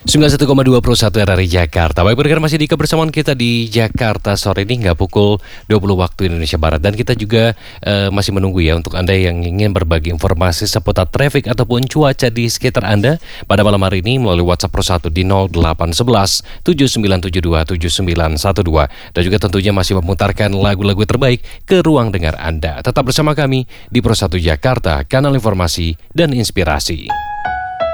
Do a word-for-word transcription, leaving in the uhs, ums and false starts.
sembilan puluh satu koma dua Pro satu R R I Jakarta. Baik pendengar, masih di kebersamaan kita di Jakarta sore ini hingga pukul dua puluh waktu Indonesia Barat. Dan kita juga uh, masih menunggu ya untuk Anda yang ingin berbagi informasi seputar traffic ataupun cuaca di sekitar Anda pada malam hari ini melalui WhatsApp Pro satu di nol delapan satu satu tujuh sembilan tujuh dua tujuh sembilan satu dua. Dan juga tentunya masih memutarkan lagu-lagu terbaik ke ruang dengar Anda. Tetap bersama kami di Pro satu Jakarta, kanal informasi dan inspirasi.